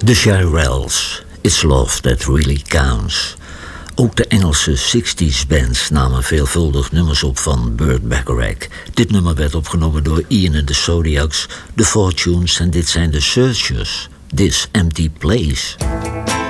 De Shirelles, It's Love That Really Counts. Ook de Engelse 60s bands namen veelvuldig nummers op van Burt Bacharach. Dit nummer werd opgenomen door Ian and the Zodiacs, The Fortunes en dit zijn de Searchers. This Empty Place.